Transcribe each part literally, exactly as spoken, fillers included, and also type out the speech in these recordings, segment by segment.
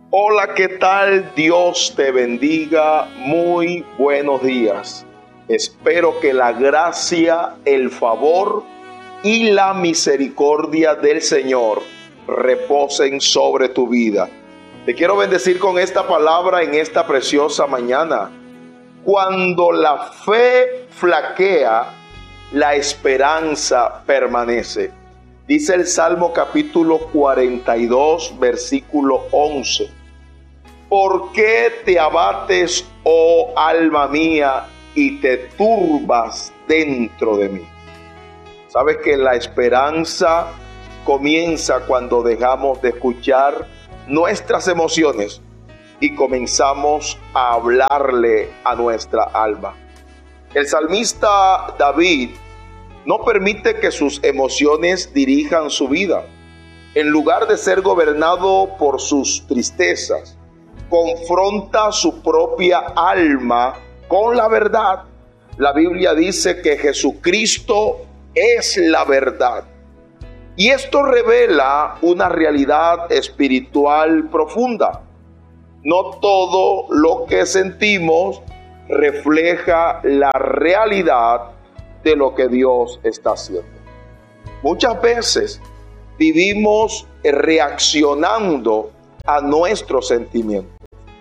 Hola, ¿qué tal? Dios te bendiga. Muy buenos días. Espero que la gracia, el favor y la misericordia del Señor reposen sobre tu vida. Te quiero bendecir con esta palabra en esta preciosa mañana. Cuando la fe flaquea, la esperanza permanece. Dice el Salmo capítulo cuarenta y dos, versículo once. ¿Por qué te abates, oh alma mía, y te turbas dentro de mí? Sabes que la esperanza comienza cuando dejamos de escuchar nuestras emociones y comenzamos a hablarle a nuestra alma. El salmista David no permite que sus emociones dirijan su vida. En lugar de ser gobernado por sus tristezas, confronta su propia alma con la verdad. La Biblia dice que Jesucristo es la verdad. Y esto revela una realidad espiritual profunda. No todo lo que sentimos refleja la realidad de lo que Dios está haciendo. Muchas veces vivimos reaccionando a nuestros sentimientos.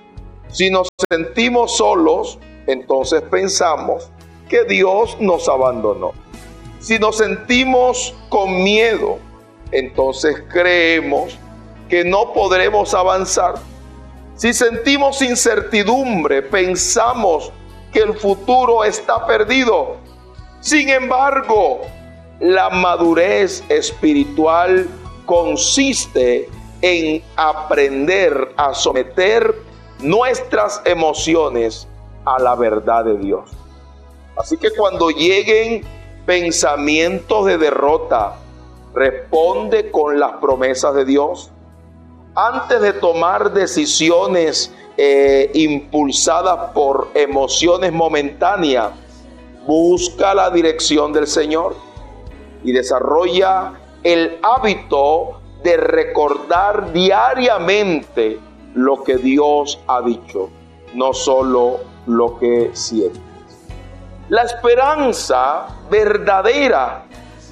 Si nos sentimos solos, entonces pensamos que Dios nos abandonó. Si nos sentimos con miedo, entonces creemos que no podremos avanzar. Si sentimos incertidumbre, pensamos que el futuro está perdido. Sin embargo, la madurez espiritual consiste en aprender a someter nuestras emociones a la verdad de Dios. Así que cuando lleguen pensamientos de derrota, responde con las promesas de Dios. Antes de tomar decisiones eh, impulsadas por emociones momentáneas, busca la dirección del Señor y desarrolla el hábito de recordar diariamente lo que Dios ha dicho, no solo lo que sientes. La esperanza verdadera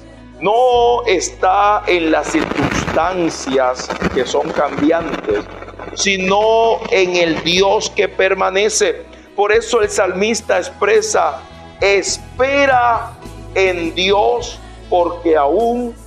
no está en las circunstancias que son cambiantes, sino en el Dios que permanece. Por eso el salmista expresa: espera en Dios, porque aún